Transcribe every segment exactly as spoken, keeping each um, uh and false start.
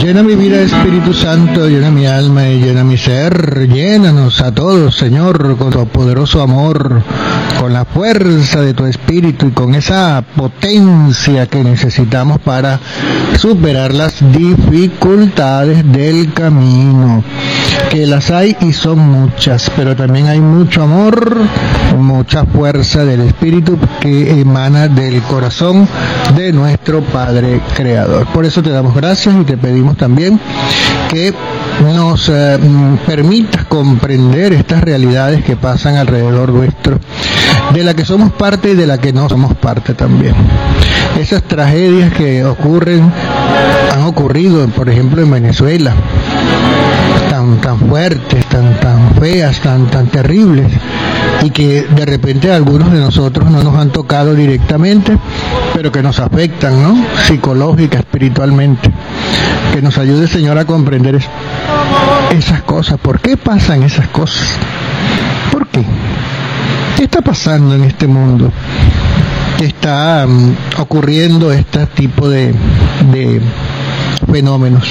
Llena mi vida, Espíritu Santo, llena mi alma y llena mi ser. Llénanos a todos, Señor, con tu poderoso amor, con la fuerza de tu Espíritu y con esa potencia que necesitamos para superar las dificultades del camino. Que las hay y son muchas, pero también hay mucho amor, mucha fuerza del Espíritu que emana del corazón de nuestro Padre Creador. Por eso te damos gracias y te pedimos también que nos eh, permitas comprender estas realidades que pasan alrededor nuestro, de la que somos parte y de la que no somos parte también. Esas tragedias que ocurren, han ocurrido, por ejemplo, en Venezuela, tan tan fuertes, tan tan feas, tan tan terribles, y que de repente a algunos de nosotros no nos han tocado directamente, pero que nos afectan, ¿no? Psicológica, espiritualmente. Que nos ayude, Señor, a comprender es, esas cosas. ¿Por qué pasan esas cosas? ¿Por qué? ¿Qué está pasando en este mundo? ¿Qué está um, ocurriendo este tipo de, de fenómenos?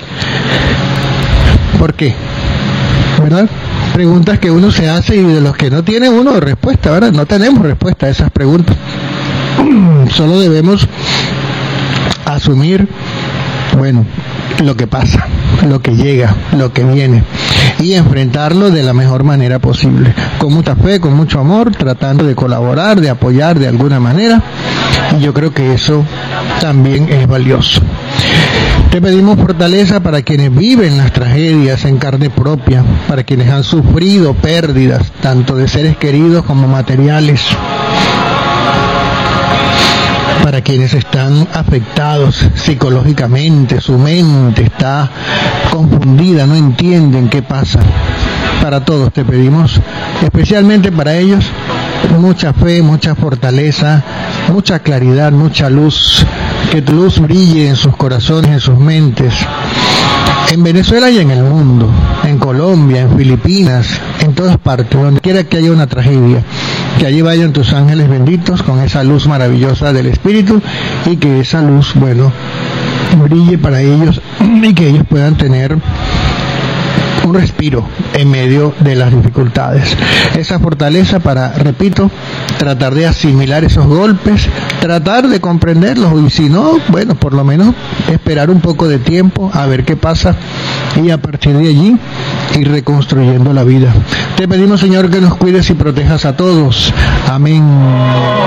¿Por qué? ¿Verdad? Preguntas que uno se hace y de los que no tiene uno respuesta, ¿verdad? No tenemos respuesta a esas preguntas. Solo debemos asumir, bueno, lo que pasa, lo que llega, lo que viene, y enfrentarlo de la mejor manera posible, con mucha fe, con mucho amor, tratando de colaborar, de apoyar de alguna manera, y yo creo que eso también es valioso. Te pedimos fortaleza para quienes viven las tragedias en carne propia, para quienes han sufrido pérdidas, tanto de seres queridos como materiales, para quienes están afectados psicológicamente, su mente está confundida, no entienden qué pasa. Para todos te pedimos, especialmente para ellos, mucha fe, mucha fortaleza, mucha claridad, mucha luz, que tu luz brille en sus corazones, en sus mentes, en Venezuela y en el mundo, en Colombia, en Filipinas, en todas partes, donde quiera que haya una tragedia, que allí vayan tus ángeles benditos con esa luz maravillosa del Espíritu, y que esa luz, bueno, brille para ellos y que ellos puedan tener un respiro en medio de las dificultades. Esa fortaleza para, repito, tratar de asimilar esos golpes, tratar de comprenderlos, y si no, bueno, por lo menos esperar un poco de tiempo a ver qué pasa, y a partir de allí ir reconstruyendo la vida. Te pedimos, Señor, que nos cuides y protejas a todos. Amén.